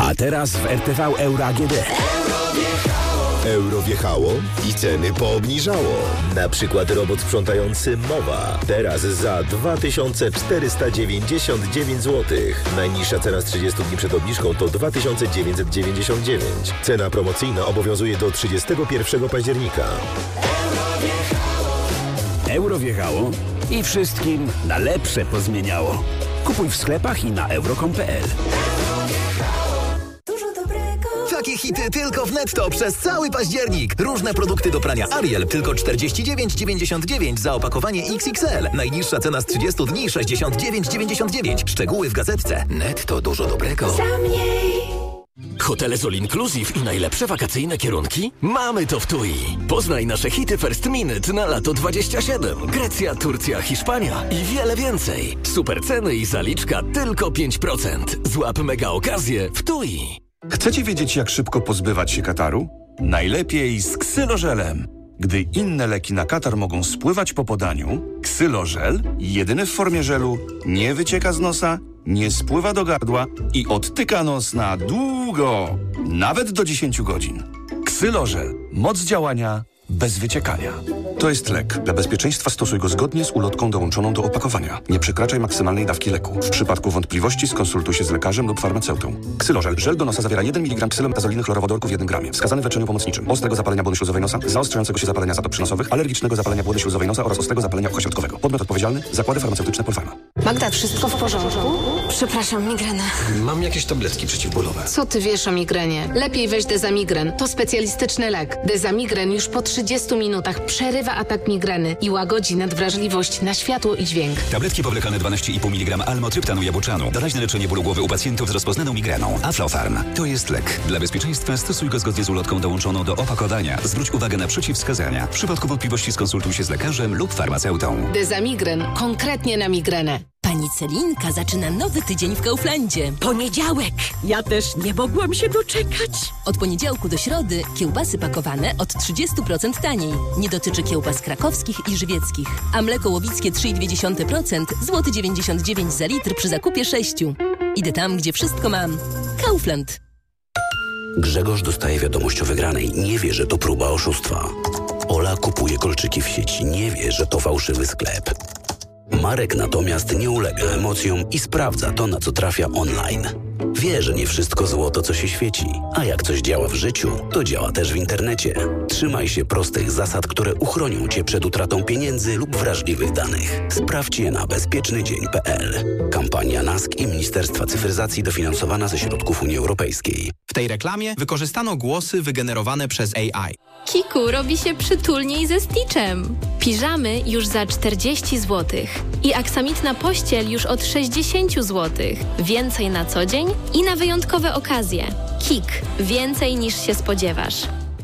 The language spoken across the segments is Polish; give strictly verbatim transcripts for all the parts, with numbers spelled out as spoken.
A teraz w R T V Euro A G D. Euro wjechało i ceny poobniżało. Na przykład robot sprzątający Mowa. Teraz za dwa tysiące czterysta dziewięćdziesiąt dziewięć złotych. Najniższa cena z trzydziestu dni przed obniżką to dwa tysiące dziewięćset dziewięćdziesiąt dziewięć. Cena promocyjna obowiązuje do trzydziestego pierwszego października. Euro wjechało i wszystkim na lepsze pozmieniało. Kupuj w sklepach i na euro kropka com kropka p l. Takie hity tylko w Netto przez cały październik. Różne produkty do prania Ariel tylko czterdzieści dziewięć dziewięćdziesiąt dziewięć za opakowanie X X L. Najniższa cena z trzydziestu dni sześćdziesiąt dziewięć dziewięćdziesiąt dziewięć. Szczegóły w gazetce. Netto, dużo dobrego. Za mniej. Hotele z All Inclusive i najlepsze wakacyjne kierunki? Mamy to w T U I. Poznaj nasze hity First Minute na lato dwadzieścia siedem. Grecja, Turcja, Hiszpania i wiele więcej. Super ceny i zaliczka tylko pięć procent. Złap mega okazję w T U I. Chcecie wiedzieć, jak szybko pozbywać się kataru? Najlepiej z ksylożelem. Gdy inne leki na katar mogą spływać po podaniu, ksylożel, jedyny w formie żelu, nie wycieka z nosa, nie spływa do gardła i odtyka nos na długo, nawet do dziesięciu godzin. Ksylożel. Moc działania bez wyciekania. To jest lek. Dla bezpieczeństwa stosuj go zgodnie z ulotką dołączoną do opakowania. Nie przekraczaj maksymalnej dawki leku. W przypadku wątpliwości skonsultuj się z lekarzem lub farmaceutą. Ksylożel. Żel do nosa zawiera jeden miligram ksylomazoliny chlorowodorku w jednym gramie. Wskazany w leczeniu pomocniczym. Ostrego zapalenia błony śluzowej nosa, zaostrzającego się zapalenia zatop przynosowych, alergicznego zapalenia błony śluzowej nosa oraz ostrego zapalenia ucha środkowego. Podmiot odpowiedzialny. Zakłady farmaceutyczne Polpharma. Magda, wszystko w porządku? Przepraszam, migrena. Mam jakieś tabletki przeciwbólowe. Co ty wiesz o migrenie? Lepiej weź Dezamigren. To specjalistyczny lek. Dezamigren już po trzydziestu minutach przerywa atak migreny i łagodzi nadwrażliwość na światło i dźwięk. Tabletki powlekane dwanaście i pół miligrama almotryptanu jabłczanu. Doraźne leczenie bólu głowy u pacjentów z rozpoznaną migreną. Aflofarm. To jest lek. Dla bezpieczeństwa stosuj go zgodnie z ulotką dołączoną do opakowania. Zwróć uwagę na przeciwwskazania. W przypadku wątpliwości skonsultuj się z lekarzem lub farmaceutą. Dezamigren. Konkretnie na migrenę. Pani Celinka zaczyna nowy tydzień w Kauflandzie. Poniedziałek! Ja też nie mogłam się doczekać. Od poniedziałku do środy kiełbasy pakowane od trzydzieści procent taniej. Nie dotyczy kiełbas krakowskich i żywieckich. A mleko łowickie trzy i dwie dziesiąte procent, złoty dziewięćdziesiąt dziewięć za litr przy zakupie sześciu. Idę tam, gdzie wszystko mam. Kaufland. Grzegorz dostaje wiadomość o wygranej. Nie wie, że to próba oszustwa. Ola kupuje kolczyki w sieci. Nie wie, że to fałszywy sklep. Marek natomiast nie ulega emocjom i sprawdza to, na co trafia online. Wie, że nie wszystko złoto, co się świeci, a jak coś działa w życiu, to działa też w internecie. Trzymaj się prostych zasad, które uchronią Cię przed utratą pieniędzy lub wrażliwych danych. Sprawdź je na bezpieczny dzień kropka p l. Kampania N A S K i Ministerstwa Cyfryzacji dofinansowana ze środków Unii Europejskiej. W tej reklamie wykorzystano głosy wygenerowane przez A I. Kiku robi się przytulniej ze Stitchem. Piżamy już za czterdzieści złotych i aksamitna pościel już od sześćdziesiąt złotych. Więcej na co dzień i na wyjątkowe okazje. Kik. Więcej niż się spodziewasz.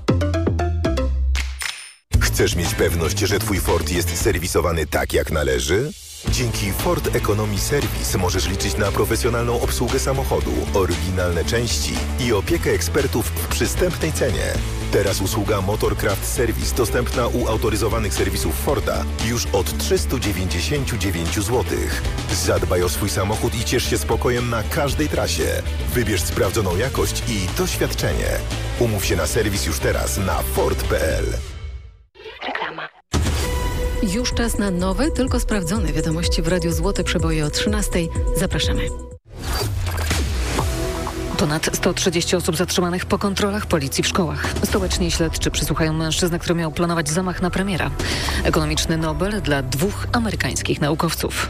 Chcesz mieć pewność, że Twój Ford jest serwisowany tak, jak należy? Dzięki Ford Economy Service możesz liczyć na profesjonalną obsługę samochodu, oryginalne części i opiekę ekspertów w przystępnej cenie. Teraz usługa Motorcraft Service dostępna u autoryzowanych serwisów Forda już od trzysta dziewięćdziesiąt dziewięć złotych. Zadbaj o swój samochód i ciesz się spokojem na każdej trasie. Wybierz sprawdzoną jakość i doświadczenie. Umów się na serwis już teraz na ford kropka p l. Reklama. Już czas na nowe, tylko sprawdzone wiadomości w Radiu Złote Przeboje o trzynastej. Zapraszamy. Ponad sto trzydzieści osób zatrzymanych po kontrolach policji w szkołach. Stołeczni śledczy przesłuchają mężczyznę, który miał planować zamach na premiera. Ekonomiczny Nobel dla dwóch amerykańskich naukowców.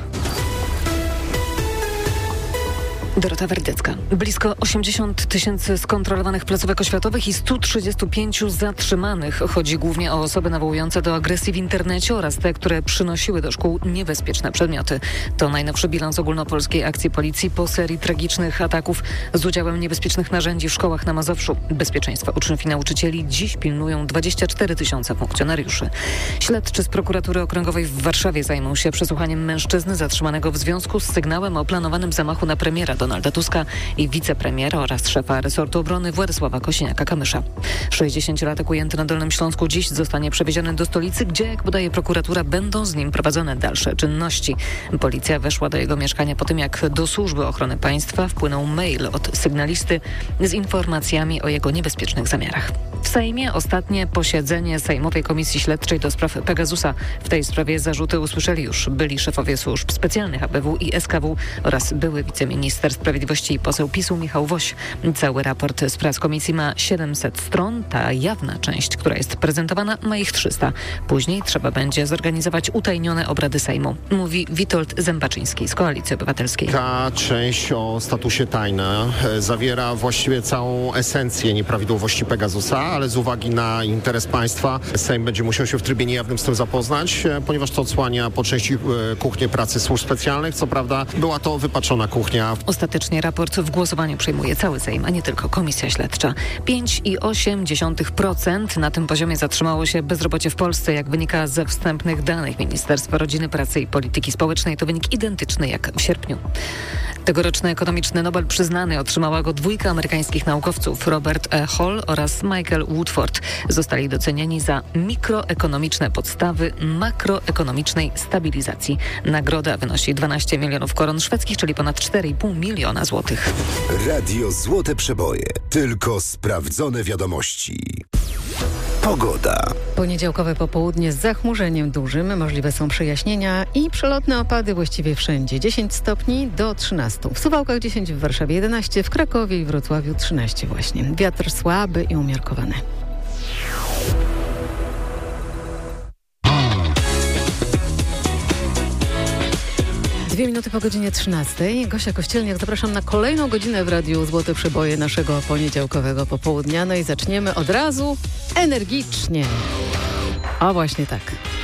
Dorota Werdecka. Blisko osiemdziesiąt tysięcy skontrolowanych placówek oświatowych i sto trzydzieści pięć zatrzymanych. Chodzi głównie o osoby nawołujące do agresji w internecie oraz te, które przynosiły do szkół niebezpieczne przedmioty. To najnowszy bilans ogólnopolskiej akcji policji po serii tragicznych ataków z udziałem niebezpiecznych narzędzi w szkołach na Mazowszu. Bezpieczeństwa uczniów i nauczycieli dziś pilnują dwadzieścia cztery tysiące funkcjonariuszy. Śledczy z prokuratury okręgowej w Warszawie zajmą się przesłuchaniem mężczyzny zatrzymanego w związku z sygnałem o planowanym zamachu na premiera Donalda Donalda Tuska i wicepremiera oraz szefa resortu obrony Władysława Kosiniaka-Kamysza. sześćdziesięciolatek ujęty na Dolnym Śląsku dziś zostanie przewieziony do stolicy, gdzie, jak podaje prokuratura, będą z nim prowadzone dalsze czynności. Policja weszła do jego mieszkania po tym, jak do Służby Ochrony Państwa wpłynął mail od sygnalisty z informacjami o jego niebezpiecznych zamiarach. W Sejmie ostatnie posiedzenie Sejmowej Komisji Śledczej do spraw Pegasusa. W tej sprawie zarzuty usłyszeli już byli szefowie służb specjalnych A B W i S K W oraz były wiceminister sprawiedliwości i poseł PiSu Michał Woś. Cały raport z prac komisji ma siedemset stron. Ta jawna część, która jest prezentowana, ma ich trzysta. Później trzeba będzie zorganizować utajnione obrady Sejmu, mówi Witold Zębaczyński z Koalicji Obywatelskiej. Ta część o statusie tajna zawiera właściwie całą esencję nieprawidłowości Pegasusa, ale z uwagi na interes państwa Sejm będzie musiał się w trybie niejawnym z tym zapoznać, ponieważ to odsłania po części kuchnię pracy służb specjalnych. Co prawda była to wypaczona kuchnia. Ostatecznie raport w głosowaniu przyjmuje cały Sejm, a nie tylko Komisja Śledcza. pięć przecinek osiem procent na tym poziomie zatrzymało się bezrobocie w Polsce. Jak wynika ze wstępnych danych Ministerstwa Rodziny, Pracy i Polityki Społecznej, to wynik identyczny jak w sierpniu. Tegoroczny ekonomiczny Nobel przyznany otrzymała go dwójka amerykańskich naukowców, Robert E. Hall oraz Michael Woodford. Zostali docenieni za mikroekonomiczne podstawy makroekonomicznej stabilizacji. Nagroda wynosi dwanaście milionów koron szwedzkich, czyli ponad cztery i pół miliona złotych. Radio Złote Przeboje. Tylko sprawdzone wiadomości. Pogoda. Poniedziałkowe popołudnie z zachmurzeniem dużym. Możliwe są przejaśnienia i przelotne opady właściwie wszędzie. dziesięć stopni do trzynastu. W Suwałkach dziesięć, w Warszawie jedenaście, w Krakowie i Wrocławiu trzynaście właśnie. Wiatr słaby i umiarkowany. Dwie minuty po godzinie trzynastej. Gosia Kościelniak, zapraszam na kolejną godzinę w Radiu Złote Przeboje naszego poniedziałkowego popołudnia. No i zaczniemy od razu energicznie. O, właśnie tak.